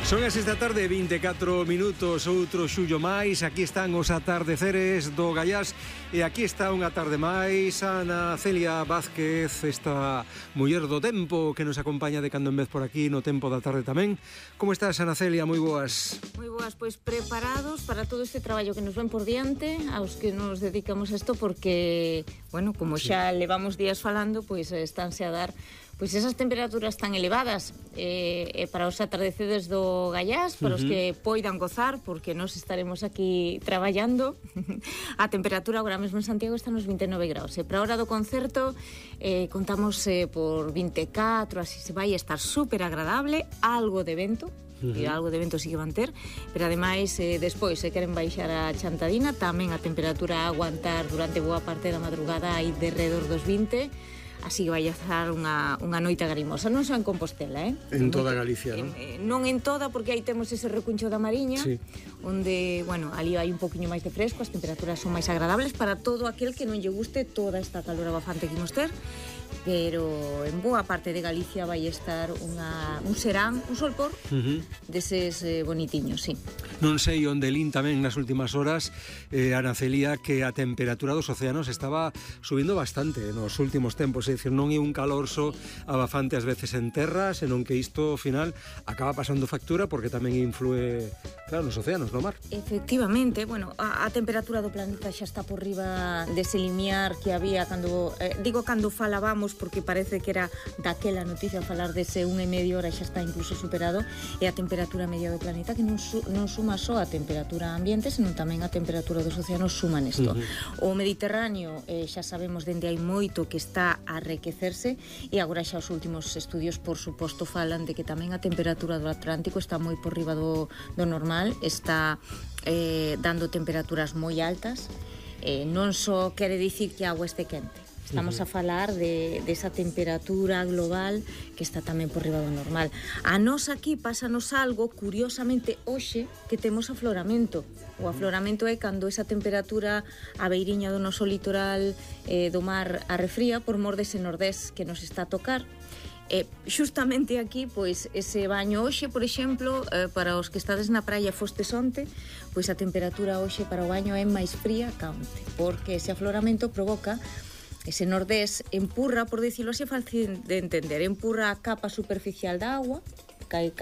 Son as 6 da tarde, 24 minutos, outro xullo máis. Aquí están os atardeceres do Gaiás. E aquí está unha tarde máis Ana Celia Vázquez, esta muller do tempo que nos acompaña de cando en vez por aquí no tempo da tarde tamén. Como estás, Ana Celia? Moi boas. Moi boas, pois preparados para todo este traballo que nos ven por diante, aos que nos dedicamos a isto, porque, bueno, como xa levamos días falando, pois estánse a dar pois esas temperaturas tan elevadas para os atardecedes do Gaiás, para os que poidan gozar, porque nós estaremos aquí traballando. A temperatura agora mesmo en Santiago está nos 29 graus. E para a hora do concerto contamos por 24, así se vai estar super agradable, algo de vento. E algo de vento sí que van ter, pero ademais despois se queren baixar a Chantadina, tamén a temperatura a aguantar durante boa parte da madrugada aí de redor dos 20. Así que vai a estar unha noite garimosa. Non só en Compostela, En toda Galicia, non? Non en toda, porque aí temos ese recuncho da Mariña, sí, onde, bueno, ali hai un poquinho máis de fresco, as temperaturas son máis agradables para todo aquel que non lle guste toda esta calor abafante que imos ter, pero en boa parte de Galicia vai estar un serán, un solpor deses bonitiños, sí. Non sei onde lín tamén nas últimas horas, Ana Celia, que a temperatura dos océanos estaba subindo bastante nos últimos tempos, é dicir, non é un calorso abafante ás veces en terra, senón que isto ao final acaba pasando factura porque tamén influe, claro, nos océanos, no mar. Efectivamente, bueno, a temperatura do planeta xa está por riba dese limiar que había cando, digo cando falábamos, porque parece que era daquela noticia falar dese 1,5 hora, xa está incluso superado, e a temperatura media do planeta que non suma só a temperatura ambiente, senón tamén a temperatura dos océanos suma nesto. O Mediterráneo xa sabemos dende hai moito que está a arrequecerse, e agora xa os últimos estudios, por suposto, falan de que tamén a temperatura do Atlántico está moi por riba do normal, está dando temperaturas moi altas. Non só quere dicir que a agua este quente. Estamos a falar desa temperatura global que está tamén por riba do normal. A nós aquí pásanos algo, curiosamente, hoxe, que temos afloramento. O afloramento é cando esa temperatura a beiriña do noso litoral do mar arrefría por mor dese nordés que nos está a tocar. Xustamente aquí, pois, ese baño hoxe, por exemplo, para os que estades na praia fostes onte, pois a temperatura hoxe para o baño é máis fría ca onte, porque ese afloramento provoca ese nordés, empurra, por dicirlo así, fácil de entender, empurra a capa superficial da agua, cae